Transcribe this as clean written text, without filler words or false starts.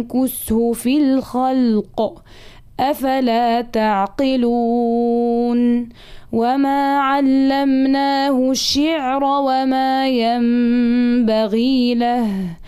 ينكسه في الخلق أفلا تعقلون وما علمناه الشعر وما ينبغي له